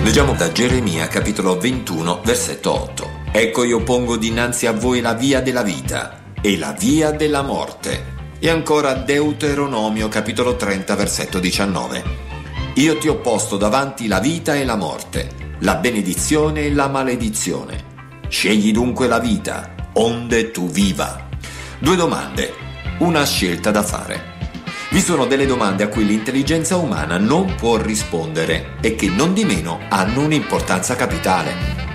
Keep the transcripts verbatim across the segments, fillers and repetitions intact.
Leggiamo da Geremia capitolo ventuno versetto otto. Ecco io pongo dinanzi a voi la via della vita e la via della morte. E ancora Deuteronomio capitolo trenta versetto diciannove. Io ti ho posto davanti la vita e la morte, la benedizione e la maledizione. Scegli dunque la vita, onde tu viva. Due domande, una scelta da fare. Vi sono delle domande a cui l'intelligenza umana non può rispondere e che non di meno hanno un'importanza capitale.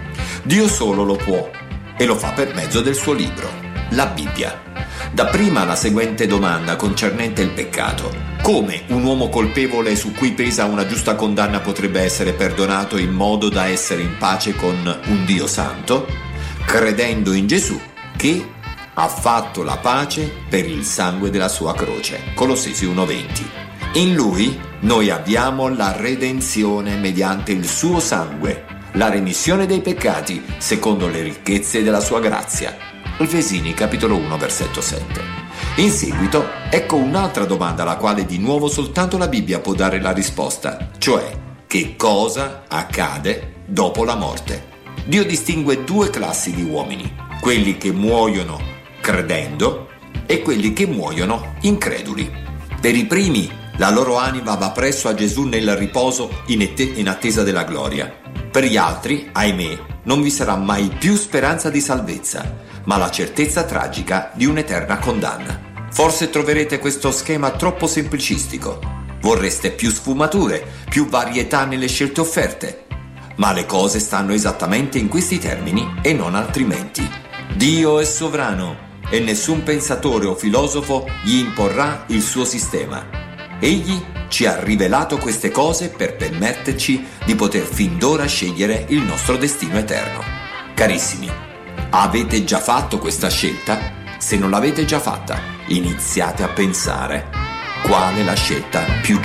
Dio solo lo può e lo fa per mezzo del suo libro, la Bibbia. Dapprima la seguente domanda concernente il peccato. Come un uomo colpevole su cui pesa una giusta condanna potrebbe essere perdonato in modo da essere in pace con un Dio santo? Credendo in Gesù che ha fatto la pace per il sangue della sua croce. Colossesi uno venti. In Lui noi abbiamo la redenzione mediante il suo sangue, la remissione dei peccati secondo le ricchezze della sua grazia. Efesini capitolo uno versetto sette. In seguito ecco un'altra domanda alla quale di nuovo soltanto la Bibbia può dare la risposta, cioè che cosa accade dopo la morte. Dio distingue due classi di uomini, quelli che muoiono credendo e quelli che muoiono increduli. Per i primi la loro anima va presso a Gesù nel riposo in, ette- in attesa della gloria. Per gli altri, ahimè, non vi sarà mai più speranza di salvezza, ma la certezza tragica di un'eterna condanna. Forse troverete questo schema troppo semplicistico. Vorreste più sfumature, più varietà nelle scelte offerte. Ma le cose stanno esattamente in questi termini e non altrimenti. Dio è sovrano e nessun pensatore o filosofo gli imporrà il suo sistema. Egli ci ha rivelato queste cose per permetterci di poter fin d'ora scegliere il nostro destino eterno. Carissimi, avete già fatto questa scelta? Se non l'avete già fatta, iniziate a pensare qual è la scelta più giusta.